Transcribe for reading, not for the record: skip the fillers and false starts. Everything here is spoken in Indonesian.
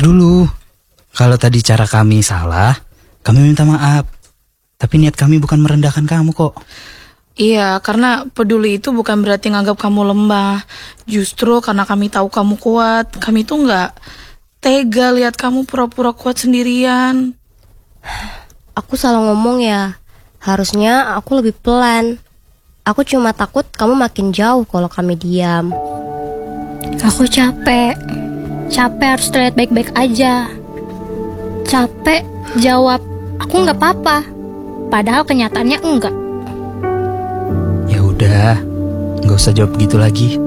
dulu. Kalau tadi cara kami salah, kami minta maaf. Tapi niat kami bukan merendahkan kamu kok. Iya, karena peduli itu bukan berarti nganggap kamu lemah. Justru karena kami tahu kamu kuat, kami tuh nggak tega lihat kamu pura-pura kuat sendirian. Aku salah ngomong ya. Harusnya aku lebih pelan. Aku cuma takut kamu makin jauh kalau kami diam. Aku capek. Capek harus terlihat baik-baik aja. Capek jawab, aku nggak apa-apa. Padahal kenyataannya enggak. Ya udah, nggak usah jawab gitu lagi.